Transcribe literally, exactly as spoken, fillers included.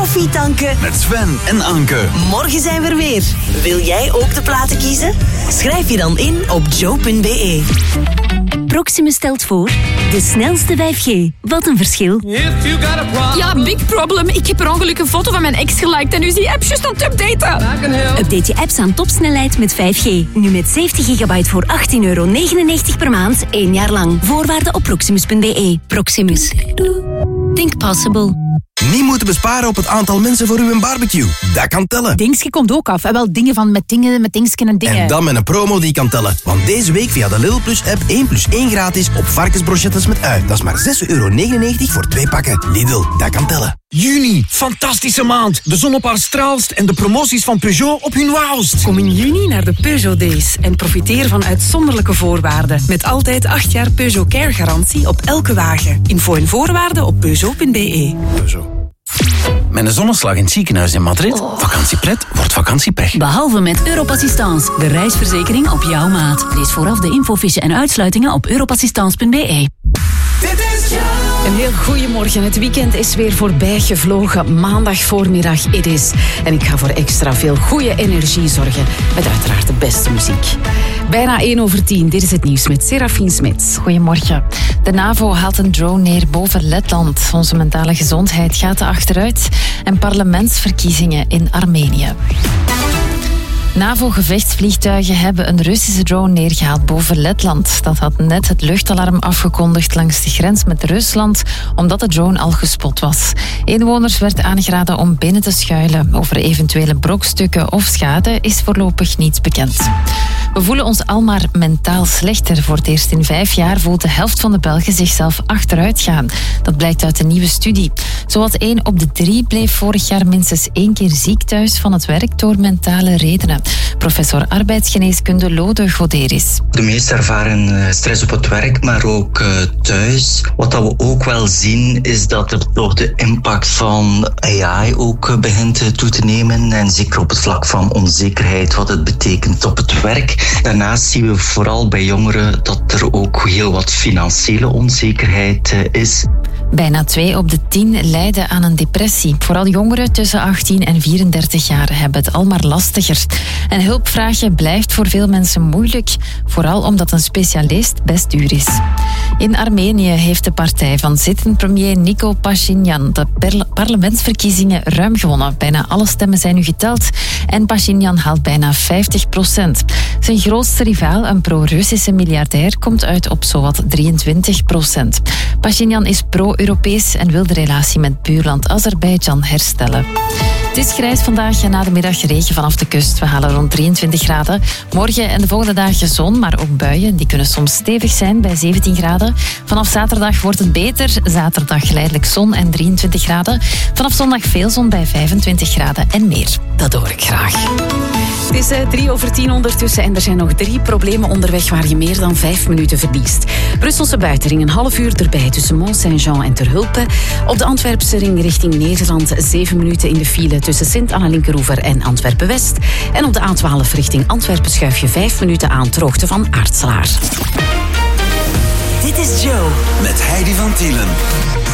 Koffie tanken met Sven en Anke. Morgen zijn we er weer. Wil jij ook de platen kiezen? Schrijf je dan in op joe punt b e. Proximus stelt voor de snelste vijf G. Wat een verschil. Ja, big problem. Ik heb per ongeluk een foto van mijn ex geliked en nu is die app juist aan het updaten. Update je apps aan topsnelheid met vijf G. Nu met zeventig gigabyte voor achttien euro negenennegentig per maand, één jaar lang. Voorwaarden op proximus punt b e. Proximus. Think possible. Niet moeten besparen op het aantal mensen voor uw barbecue. Dat kan tellen. Dingsje komt ook af. En wel dingen van met dingen, met dingsken en dingen. En dan met een promo die kan tellen. Want deze week via de Lidl Plus app één plus één gratis op varkensbrochettes met ui. Dat is maar zes euro negenennegentig voor twee pakken. Lidl, dat kan tellen. Juni, fantastische maand. De zon op haar straalst en de promoties van Peugeot op hun wauwst. Kom in juni naar de Peugeot Days en profiteer van uitzonderlijke voorwaarden. Met altijd acht jaar Peugeot Care garantie op elke wagen. Info en voorwaarden op peugeot punt b e. Peugeot. Met een zonneslag in het ziekenhuis in Madrid. Vakantiepret wordt vakantiepech. Behalve met Europassistance, de reisverzekering op jouw maat. Lees vooraf de infofiche en uitsluitingen op europassistance punt b e. Een heel goeiemorgen. Het weekend is weer voorbij gevlogen. Maandag voormiddag it is. En ik ga voor extra veel goede energie zorgen. Met uiteraard de beste muziek. Bijna één over tien. Dit is het nieuws met Serafien Smits. Goedemorgen. De NAVO haalt een drone neer boven Letland. Onze mentale gezondheid gaat achteruit. En parlementsverkiezingen in Armenië. NAVO-gevechtsvliegtuigen hebben een Russische drone neergehaald boven Letland. Dat had net het luchtalarm afgekondigd langs de grens met Rusland, omdat de drone al gespot was. Inwoners werd aangeraden om binnen te schuilen. Over eventuele brokstukken of schade is voorlopig niets bekend. We voelen ons al maar mentaal slechter. Voor het eerst in vijf jaar voelt de helft van de Belgen zichzelf achteruit gaan. Dat blijkt uit een nieuwe studie. Zowat één op de drie bleef vorig jaar minstens één keer ziek thuis van het werk door mentale redenen. Professor arbeidsgeneeskunde Lode Goderis. De meesten ervaren stress op het werk, maar ook uh, thuis. Wat dat we ook wel zien, is dat er toch de impact van A I ook uh, begint toe te nemen. En zeker op het vlak van onzekerheid, wat het betekent op het werk. Daarnaast zien we vooral bij jongeren dat er ook heel wat financiële onzekerheid uh, is. Bijna twee op de tien lijden aan een depressie. Vooral jongeren tussen achttien en vierendertig jaar hebben het al maar lastiger. En hulp vragen blijft voor veel mensen moeilijk, vooral omdat een specialist best duur is. In Armenië heeft de partij van zittend premier Nikol Pashinyan de per- parlementsverkiezingen ruim gewonnen. Bijna alle stemmen zijn nu geteld en Pashinyan haalt bijna vijftig procent. Zijn grootste rivaal, een pro-Russische miljardair, komt uit op zowat drieëntwintig procent. Pashinyan is pro-Europees en wil de relatie met buurland Azerbeidzjan herstellen. Het is grijs vandaag en na de middag regen vanaf de kust. We halen rond drieëntwintig graden. Morgen en de volgende dagen zon, maar ook buien. Die kunnen soms stevig zijn bij zeventien graden. Vanaf zaterdag wordt het beter. Zaterdag geleidelijk zon en drieëntwintig graden. Vanaf zondag veel zon bij vijfentwintig graden en meer. Dat hoor ik graag. Het is uh, drie over tien ondertussen en er zijn nog drie problemen onderweg waar je meer dan vijf minuten verliest. Brusselse buitenring een half uur erbij tussen Mont-Saint-Jean en Terhulpe. Op de Antwerpse ring richting Nederland zeven minuten in de file tussen Sint-Anna-Linkeroever en Antwerpen-West. En op de A twaalf richting Antwerpen schuif je vijf minuten aan ter hoogte van Aartselaar. Dit is Joe. Met Heidi van Tielen.